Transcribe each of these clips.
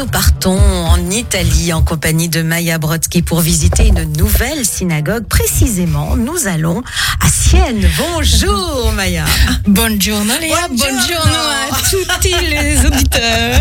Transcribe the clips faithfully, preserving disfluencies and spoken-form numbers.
nous partons en Italie en compagnie de Maya Brodsky pour visiter une nouvelle synagogue. Précisément, nous allons à Sienne. Bonjour Maya. Buongiorno Léa, buongiorno à tous les auditeurs.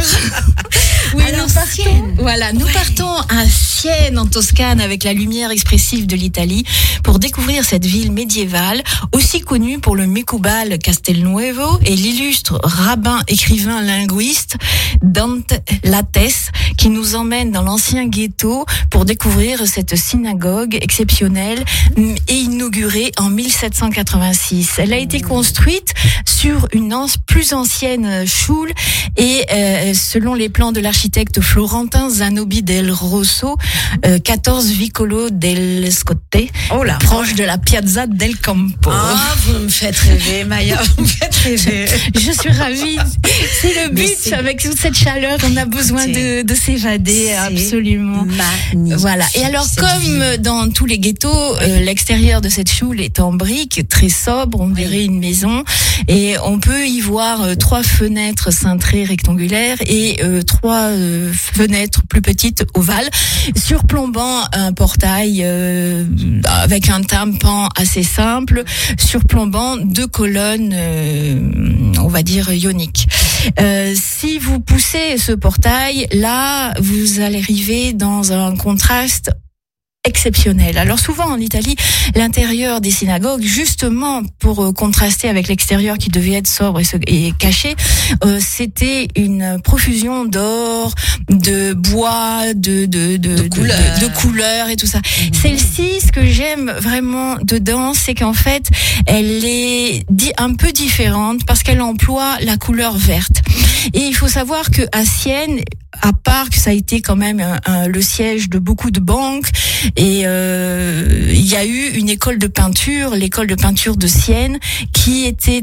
Oui, alors, nous partons, Sienne. Voilà, nous ouais. partons à Sienne en Toscane avec la lumière expressive de l'Italie pour découvrir cette ville médiévale aussi connue pour le Mecubal Castelnuovo et l'illustre rabbin, écrivain, linguiste Dante Lattes qui nous emmène dans l'ancien ghetto pour découvrir cette synagogue exceptionnelle et inaugurée en mille sept cent quatre-vingt-six. Elle a été construite sur une an- plus ancienne choule et euh, selon les plans de l'architecte florentin Zanobi del Rosso, euh, quatorze Vicolo del Scotte, oh là, proche de la Piazza del Campo. Ah, vous me faites rêver, Maya, vous me faites rêver. Je suis ravie. C'est le but. C'est... Avec toute cette chaleur, on a besoin de, de s'évader, c'est absolument. Magnifique. Voilà. Et alors, comme ville. Dans tous les ghettos, oui. euh, l'extérieur de cette choule est en briques, très sobre, on dirait oui. une maison, et on peut y voir euh, trois fenêtres cintrées rectangulaires et euh, trois euh, fenêtres plus petites ovales, surplombant un portail euh, avec un tympan assez simple, surplombant deux colonnes, euh, on va dire ioniques. Euh, si vous poussez ce portail, là, vous allez arriver dans un contraste exceptionnel. Alors souvent en Italie, l'intérieur des synagogues, justement pour euh, contraster avec l'extérieur qui devait être sobre et, se, et caché, euh, c'était une profusion d'or, de bois, de de de, de, couleurs. de, de, de couleurs et tout ça. Mmh. Celle-ci, ce que j'aime vraiment dedans, c'est qu'en fait, elle est di- un peu différente parce qu'elle emploie la couleur verte. Et il faut savoir que à Sienne, à part que ça a été quand même un, un, le siège de beaucoup de banques, et euh, il y a eu une école de peinture, l'école de peinture de Sienne, qui était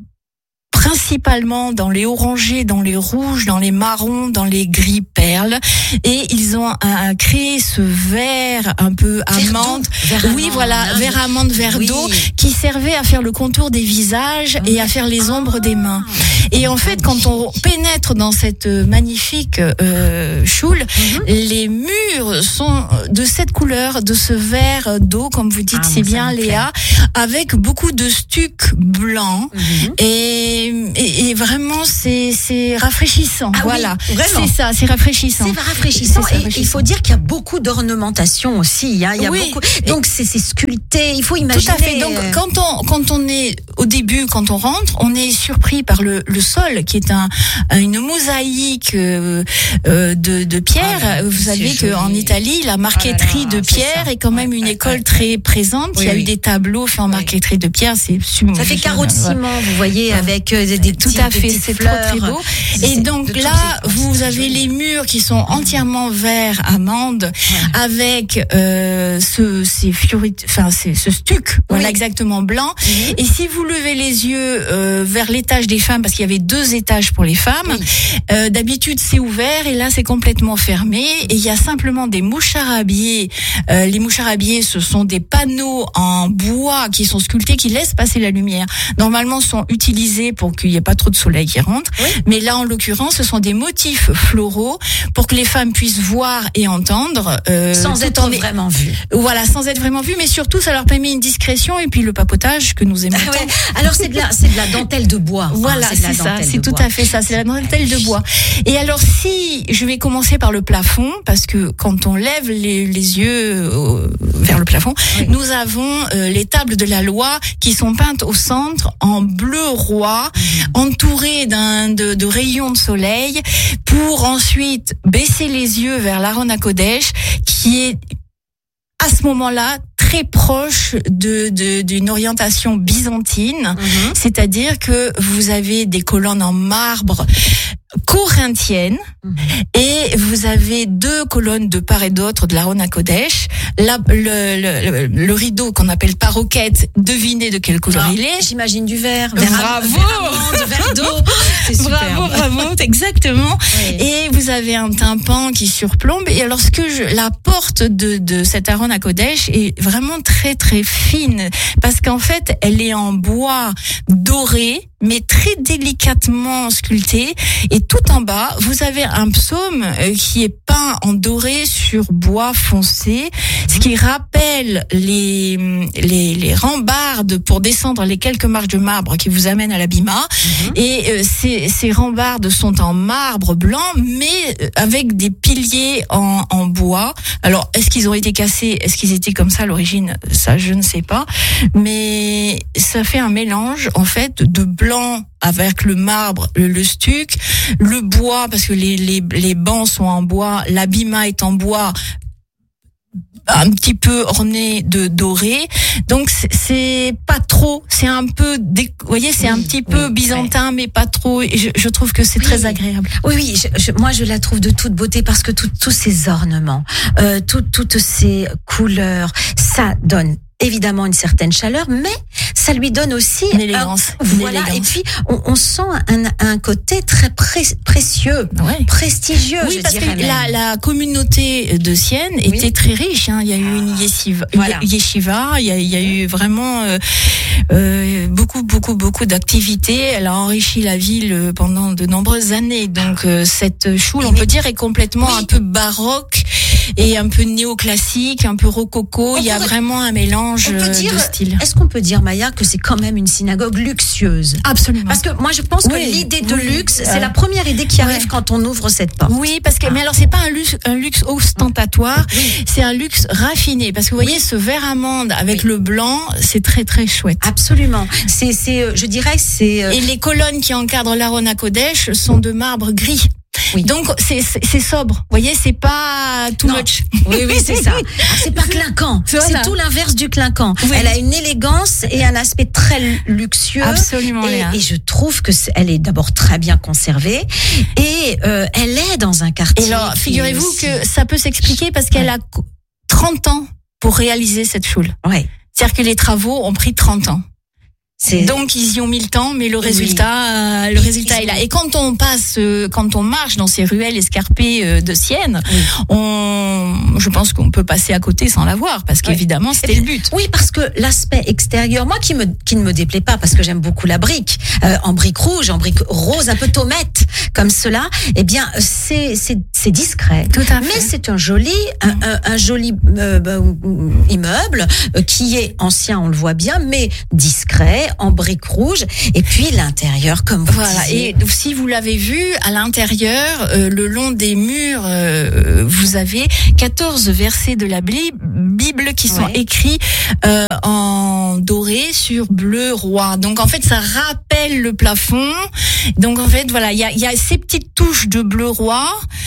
principalement dans les orangés, dans les rouges, dans les marrons, dans les gris perles, et ils ont euh, créé ce vert un peu amande, vert oui amande, voilà, hein, vert amande, vert oui. d'eau, qui servait à faire le contour des visages et à faire les ombres des mains. Et en fait, quand on pénètre dans cette magnifique euh, choule, mm-hmm. les murs sont de cette couleur, de ce vert d'eau, comme vous dites ah, si bien Léa, avec beaucoup de stuc blanc, mm-hmm. et Et, et vraiment, c'est, c'est rafraîchissant. Ah voilà, oui, c'est ça, c'est rafraîchissant. C'est rafraîchissant. C'est rafraîchissant. Et il faut dire qu'il y a beaucoup d'ornementation aussi. Hein. Il y a oui. beaucoup. Donc c'est, c'est sculpté. Il faut imaginer. Tout à fait. Donc quand on quand on est au début, quand on rentre, on est surpris par le, le sol qui est un une mosaïque euh, de de pierre. Ah, vous savez qu'en Italie, la marqueterie ah là là, de pierre est, est quand même ouais, une ouais, école ouais, très ouais. présente. Oui, il y a oui. eu des tableaux faits en marqueterie oui. de pierre. C'est super. Ça fait carreau de ciment. Vous voyez ouais. avec Des, des tout petits, à fait, c'est fleurs. Très très beau. C'est, et donc là, vous avez les murs qui sont entièrement verts amande, ouais. avec euh, ce ces furit, enfin c'est ce stuc, oui. voilà exactement blanc. Mm-hmm. Et si vous levez les yeux euh, vers l'étage des femmes, parce qu'il y avait deux étages pour les femmes, oui. euh, d'habitude c'est ouvert et là c'est complètement fermé. Et il y a simplement des moucharabillés. Euh, les moucharabillés, ce sont des panneaux en bois qui sont sculptés, qui laissent passer la lumière. Normalement, sont utilisés pour qu'il n'y ait pas trop de soleil qui rentre. Oui. Mais là, en l'occurrence, ce sont des motifs floraux pour que les femmes puissent voir et entendre. Euh, sans être les... vraiment vues. Voilà, sans être vraiment vues, mais surtout, ça leur permet une discrétion et puis le papotage que nous aimons ah tant. Ouais. Alors, c'est de la, c'est de la dentelle de bois. Voilà, hein, c'est, c'est ça, c'est tout bois. à fait ça, c'est la dentelle de bois. Et alors, si je vais commencer par le plafond, parce que quand on lève les, les yeux euh, vers le plafond, oui. nous avons euh, les tables de la loi qui sont peintes au centre en bleu roi, entouré d'un de, de rayons de soleil, pour ensuite baisser les yeux vers l'Aron HaKodesh, qui est à ce moment-là très proche de, de d'une orientation byzantine, mm-hmm. c'est-à-dire que vous avez des colonnes en marbre corinthiennes mmh. et vous avez deux colonnes de part et d'autre de l'Aron HaKodesh. La, le, le, le, le rideau qu'on appelle paroquette, devinez de quelle couleur ah, il est. J'imagine du vert. Bravo. Vert, vert d'eau. C'est super. Bravo, bravo, exactement. Oui. Et vous avez un tympan qui surplombe. Et alors, ce que je, la porte de, de cet Aron HaKodesh est vraiment très, très fine. Parce qu'en fait, elle est en bois doré, mais très délicatement sculpté. Et tout en bas, vous avez un psaume qui est peint en doré sur bois foncé, ce qui rappelle les les, les rambardes pour descendre les quelques marches de marbre qui vous amènent à l'abîma. Mmh. Et euh, ces, ces rambardes sont en marbre blanc, mais avec des piliers en, en bois. Alors, est-ce qu'ils ont été cassés? Est-ce qu'ils étaient comme ça à l'origine? Ça, je ne sais pas. Mais ça fait un mélange, en fait, de blanc avec le marbre, le, le stuc, le bois, parce que les, les, les bancs sont en bois, l'abîma est en bois, un petit peu orné de doré. Donc c'est, c'est pas trop, c'est un peu, vous voyez, c'est oui, un petit peu oui, byzantin, ouais. mais pas trop. Et je, je trouve que c'est oui. très agréable. Oui, oui, je, je, moi je la trouve de toute beauté parce que tout, tous ces ornements, euh, tout, toutes ces couleurs, ça donne évidemment une certaine chaleur, mais ça lui donne aussi une élégance. Un, voilà, une élégance. Et puis on, on sent un, un côté très pré, précieux, ouais. prestigieux. Oui, je parce dirais que même. La, la communauté de Sienne oui. était très riche. Hein. Il y a eu une yeshiva, voilà. yeshiva il, y a, il y a eu vraiment euh, euh, beaucoup, beaucoup, beaucoup d'activités. Elle a enrichi la ville pendant de nombreuses années. Donc euh, cette choule, on peut dire, est complètement oui. un peu baroque et un peu néoclassique, un peu rococo. On il y a pourrait... vraiment un mélange. On peut dire, de style. Est-ce qu'on peut dire, Maya, que c'est quand même une synagogue luxueuse? Absolument. Parce que moi, je pense que oui, l'idée de oui, luxe, euh, c'est la première idée qui arrive ouais. quand on ouvre cette porte. Oui, parce que, ah. mais alors, c'est pas un luxe, un luxe ostentatoire, oui. c'est un luxe raffiné. Parce que vous voyez, oui. ce vert amande avec oui. le blanc, c'est très, très chouette. Absolument. C'est, c'est, je dirais, c'est. Euh... Et les colonnes qui encadrent l'Aron HaKodesh sont de marbre gris. Oui. Donc c'est, c'est c'est sobre, vous voyez, c'est pas too non. much. Oui oui c'est ça. Alors, c'est pas clinquant, voilà. c'est tout l'inverse du clinquant. Oui. Elle a une élégance et un aspect très luxueux. Absolument. Et, et je trouve que c'est, elle est d'abord très bien conservée et euh, elle est dans un quartier. Et alors figurez-vous aussi... que ça peut s'expliquer parce qu'elle ouais. a trente ans pour réaliser cette choule. Ouais. C'est-à-dire que les travaux ont pris trente ans. C'est... Donc ils y ont mis le temps, mais le résultat, oui. euh, le résultat est là. Et quand on passe, euh, quand on marche dans ces ruelles escarpées euh, de Sienne, oui. on, je pense qu'on peut passer à côté sans la voir, parce qu'évidemment oui. c'était le but. Oui, parce que l'aspect extérieur, moi qui me qui ne me déplaît pas, parce que j'aime beaucoup la brique, euh, en brique rouge, en brique rose, un peu tomate, comme cela, eh bien c'est c'est c'est discret. Tout à fait. Mais c'est un joli un, un, un joli euh, immeuble euh, qui est ancien, on le voit bien, mais discret. En briques rouges et puis l'intérieur comme vous voilà disiez. Et si vous l'avez vu à l'intérieur euh, le long des murs euh, vous avez quatorze versets de la Bible qui sont ouais. écrits euh, en doré sur bleu roi. Donc en fait ça rappelle le plafond. Donc en fait voilà il y a il y a ces petites touches de bleu roi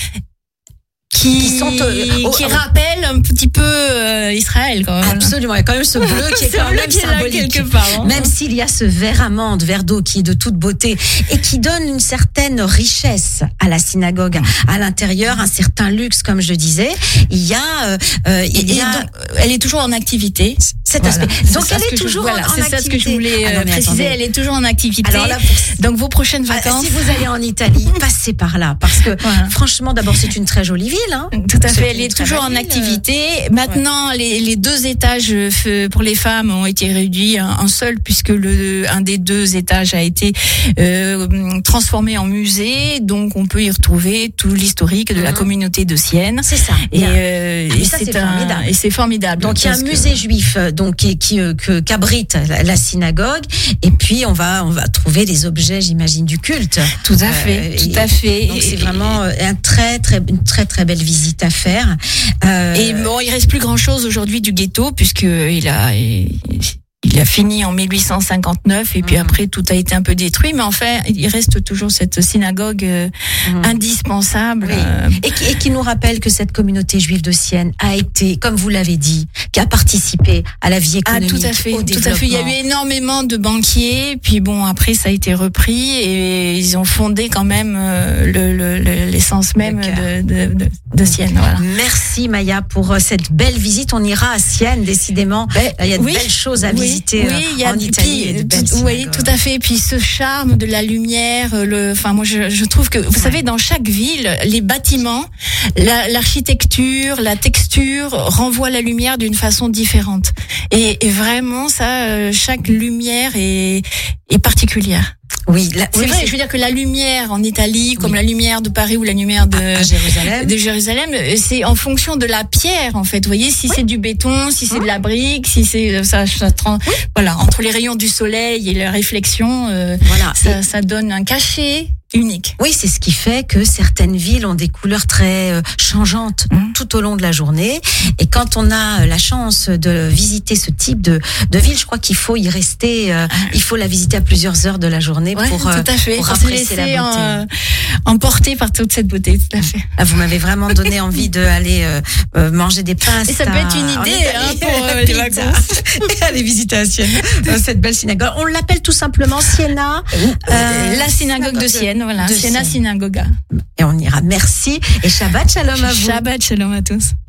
qui, qui sont euh, oh, qui oh, rappellent un petit peu euh, Israël quand même. Absolument, il y a quand même ce bleu qui est quand même symbolique. Quelque part, hein. Même s'il y a ce vert amande, vert d'eau qui est de toute beauté et qui donne une certaine richesse à la synagogue. À l'intérieur, un certain luxe, comme je disais. Il y a, euh, il y a... Donc, elle est toujours en activité. Cet voilà. aspect. Donc c'est elle est toujours je, en, voilà, en c'est activité. C'est ça ce que je voulais ah non, préciser. Attendez. Elle est toujours en activité. Alors là, pour... Donc vos prochaines vacances. Ah, si vous allez en Italie, passez par là, parce que voilà. franchement, d'abord c'est une très jolie ville. Hein. Tout à fait. Elle est toujours en activité. Maintenant, ouais. les, les deux étages pour les femmes ont été réduits en un seul, puisque le un des deux étages a été euh, transformé en musée. Donc on peut y retrouver tout l'historique de mmh. la communauté de Sienne. C'est ça. Et, euh, ah, et ça, c'est, c'est un, formidable. Et c'est formidable. Donc il y a un musée que... juif, donc qui, qui que qu'abrite la, la synagogue, et puis on va on va trouver les objets, j'imagine, du culte. Tout à fait, euh, tout et, à fait. Donc c'est vraiment un très très une très très belle visite à faire. Euh... Et bon, il reste plus grand chose aujourd'hui du ghetto, puisque il a il a fini en mille huit cent cinquante-neuf et puis mmh. après tout a été un peu détruit, mais enfin il reste toujours cette synagogue euh, mmh. indispensable. Oui. Euh... Et, qui, et qui nous rappelle que cette communauté juive de Sienne a été, comme vous l'avez dit, qui a participé à la vie économique. Ah, tout à fait, au tout à fait. Il y a eu énormément de banquiers, puis bon après ça a été repris et ils ont fondé quand même euh, le, le, le, l'essence même de, de, de, de Sienne. Voilà. Merci Maya pour cette belle visite. On ira à Sienne décidément. Ben, il y a de oui, belles choses à oui. visiter. Oui, il y a en Italie, puis, et de belles oui, tout à fait. Et puis ce charme de la lumière, le, enfin moi je, je trouve que vous ouais. savez dans chaque ville, les bâtiments, la, l'architecture, la texture renvoient la lumière d'une façon différente. Et, et vraiment ça, chaque lumière est est particulière. Oui, la, c'est oui, vrai. c'est... Je veux dire que la lumière en Italie, comme oui. la lumière de Paris ou la lumière de, à, à Jérusalem. de Jérusalem, c'est en fonction de la pierre, en fait. Vous voyez, si oui. c'est du béton, si c'est oui. de la brique, si c'est ça, ça oui. voilà, entre les rayons du soleil et la réflexion, euh, voilà, ça, et... ça donne un cachet unique. Oui, c'est ce qui fait que certaines villes ont des couleurs très euh, changeantes mmh. tout au long de la journée. Et quand on a la chance de visiter ce type de, de ville, je crois qu'il faut y rester. Euh, il faut la visiter à plusieurs heures de la journée ouais, pour, tout à fait. pour pour apprécier la beauté. En, euh, emporté par toute cette beauté, tout à fait. Ah, vous m'avez vraiment donné envie d'aller euh, euh, manger des pastes. Et ça peut être une idée hein, pour euh, les vacances. Et aller visiter à Sienne, dans cette belle synagogue. On l'appelle tout simplement Siena. Euh, la synagogue de Sienne. Voilà, Siena Synagoga. Et on ira. Merci et Shabbat Shalom à vous. Shabbat Shalom à tous.